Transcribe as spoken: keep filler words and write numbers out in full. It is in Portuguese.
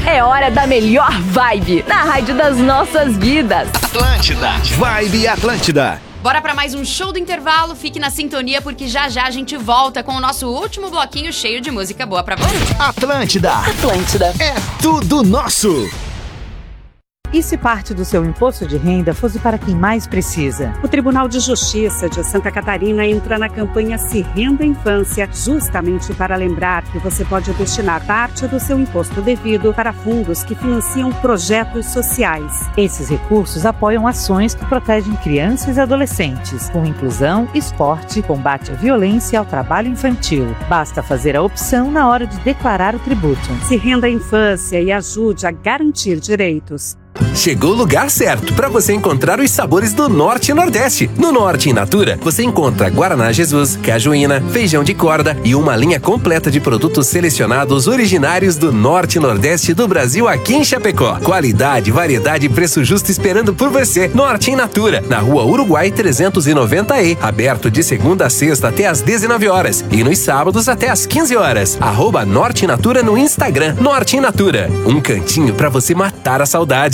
É hora da melhor vibe na rádio das nossas vidas. Atlântida. Vibe Atlântida. Bora pra mais um show do intervalo, fique na sintonia porque já já a gente volta com o nosso último bloquinho cheio de música boa pra você. Atlântida. Atlântida. É tudo nosso. E se parte do seu imposto de renda fosse para quem mais precisa? O Tribunal de Justiça de Santa Catarina entra na campanha Se Renda Infância, justamente para lembrar que você pode destinar parte do seu imposto devido para fundos que financiam projetos sociais. Esses recursos apoiam ações que protegem crianças e adolescentes, com inclusão, esporte, combate à violência e ao trabalho infantil. Basta fazer a opção na hora de declarar o tributo. Se renda a infância e ajude a garantir direitos. Chegou o lugar certo para você encontrar os sabores do Norte e Nordeste. No Norte in Natura, você encontra Guaraná Jesus, cajuína, feijão de corda e uma linha completa de produtos selecionados originários do Norte e Nordeste do Brasil aqui em Chapecó. Qualidade, variedade e preço justo esperando por você. Norte in Natura, na Rua Uruguai trezentos e noventa E, aberto de segunda a sexta até às dezenove horas e nos sábados até às quinze horas. Arroba Norte in Natura no Instagram. Norte in Natura, um cantinho para você matar a saudade.